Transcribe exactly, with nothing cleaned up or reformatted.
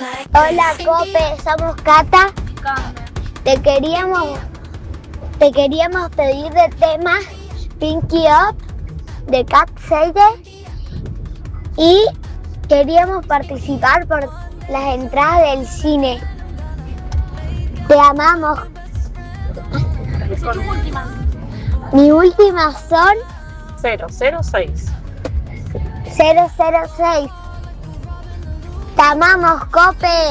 Hola Cope, somos Cata. Te queríamos, te queríamos pedir de tema Pinky Up de Cat Sager y queríamos participar por las entradas del cine. Te amamos. Mi última son cero cero seis. cero cero seis. Te amamos, Cope.